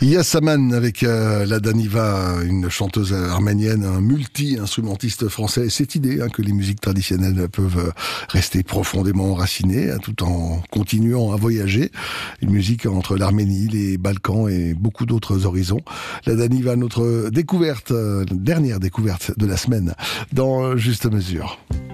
Yasaman avec la Daniva, une chanteuse arménienne, un multi-instrumentiste français. Cette idée que les musiques traditionnelles peuvent rester profondément enracinées tout en continuant à voyager. Une musique entre l'Arménie, les Balkans et beaucoup d'autres horizons. La Daniva, notre découverte, dernière découverte de la semaine dans Juste Mesure.